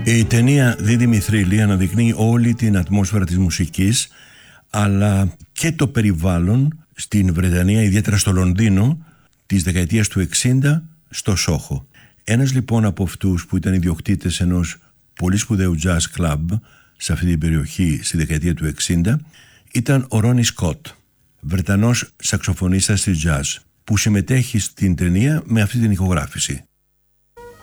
Η ταινία «Δίδυμη θρύλη» αναδεικνύει όλη την ατμόσφαιρα της μουσικής, αλλά και το περιβάλλον στην Βρετανία, ιδιαίτερα στο Λονδίνο, της δεκαετίας του 60 στο Σόχο. Ένας λοιπόν από αυτούς που ήταν ιδιοκτήτες ενός πολύ σπουδαίου jazz club σε αυτή την περιοχή στη δεκαετία του 60 ήταν ο Ρόνι Σκοτ, Βρετανός σαξοφωνίστας της jazz, που συμμετέχει στην ταινία με αυτή την ηχογράφηση.